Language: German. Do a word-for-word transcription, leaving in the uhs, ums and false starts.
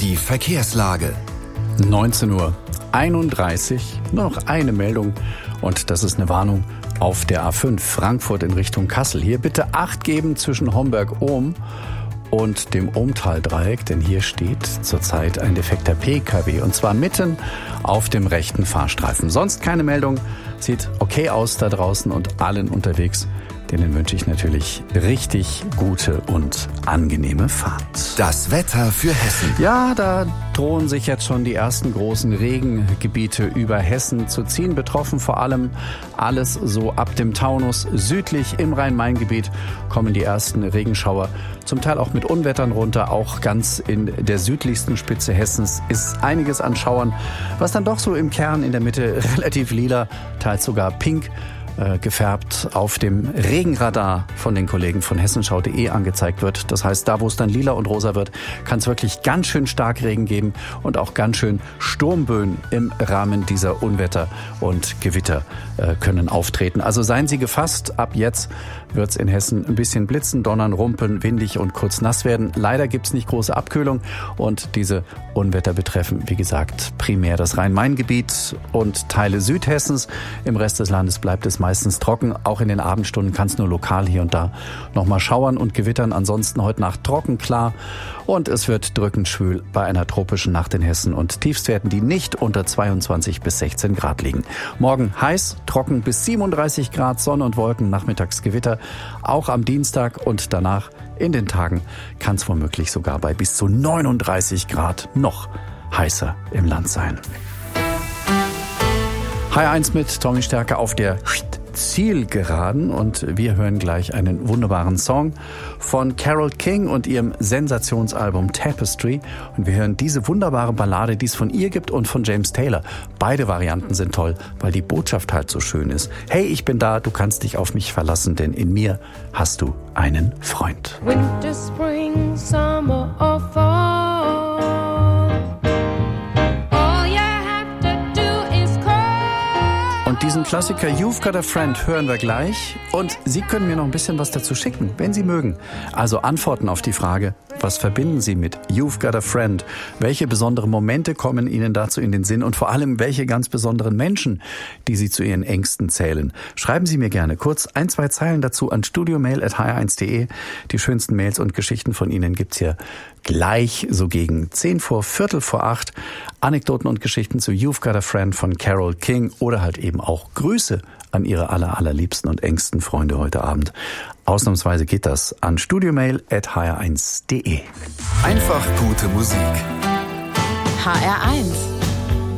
Die Verkehrslage. neunzehn Uhr einunddreißig, nur noch eine Meldung und das ist eine Warnung auf der A fünf Frankfurt in Richtung Kassel. Hier bitte Acht geben zwischen Homberg-Ohm und dem Ohmtal-Dreieck, denn hier steht zurzeit ein defekter P K W und zwar mitten auf dem rechten Fahrstreifen. Sonst keine Meldung, sieht okay aus da draußen und allen unterwegs. Denen wünsche ich natürlich richtig gute und angenehme Fahrt. Das Wetter für Hessen. Ja, da drohen sich jetzt schon die ersten großen Regengebiete über Hessen zu ziehen. Betroffen vor allem alles so ab dem Taunus. Südlich im Rhein-Main-Gebiet kommen die ersten Regenschauer. Zum Teil auch mit Unwettern runter. Auch ganz in der südlichsten Spitze Hessens ist einiges an Schauern, was dann doch so im Kern in der Mitte relativ lila, teils sogar pink gefärbt auf dem Regenradar von den Kollegen von hessenschau punkt de angezeigt wird. Das heißt, da wo es dann lila und rosa wird, kann es wirklich ganz schön stark Regen geben und auch ganz schön Sturmböen im Rahmen dieser Unwetter und Gewitter äh, können auftreten. Also seien Sie gefasst, ab jetzt wird es in Hessen ein bisschen blitzen, donnern, rumpeln, windig und kurz nass werden. Leider gibt es nicht große Abkühlung und diese Unwetter betreffen, wie gesagt, primär das Rhein-Main-Gebiet und Teile Südhessens. Im Rest des Landes bleibt es meistens trocken. Auch in den Abendstunden kann es nur lokal hier und da nochmal schauern und gewittern. Ansonsten heute Nacht trocken, klar. Und es wird drückend schwül bei einer tropischen Nacht in Hessen und Tiefstwerten, die nicht unter zweiundzwanzig bis sechzehn Grad liegen. Morgen heiß, trocken bis siebenunddreißig Grad, Sonne und Wolken, nachmittags Gewitter. Auch am Dienstag und danach in den Tagen kann es womöglich sogar bei bis zu neununddreißig Grad noch heißer im Land sein. H eins mit Tommy Stärke auf der Zielgeraden und wir hören gleich einen wunderbaren Song von Carole King und ihrem Sensationsalbum Tapestry und wir hören diese wunderbare Ballade, die es von ihr gibt und von James Taylor. Beide Varianten sind toll, weil die Botschaft halt so schön ist. Hey, ich bin da, du kannst dich auf mich verlassen, denn in mir hast du einen Freund. Winter, Spring, Summer or Fall. Und diesen Klassiker You've Got a Friend hören wir gleich. Und Sie können mir noch ein bisschen was dazu schicken, wenn Sie mögen. Also Antworten auf die Frage, was verbinden Sie mit You've Got a Friend? Welche besonderen Momente kommen Ihnen dazu in den Sinn? Und vor allem, welche ganz besonderen Menschen, die Sie zu Ihren Ängsten zählen? Schreiben Sie mir gerne kurz ein, zwei Zeilen dazu an studiomail at h r eins punkt de. Die schönsten Mails und Geschichten von Ihnen gibt's hier gleich so gegen zehn vor, Viertel vor acht. Anekdoten und Geschichten zu You've Got a Friend von Carole King oder halt eben auch Grüße an Ihre aller, allerliebsten und engsten Freunde heute Abend. Ausnahmsweise geht das an studiomail at h r eins punkt de. Einfach gute Musik. H R eins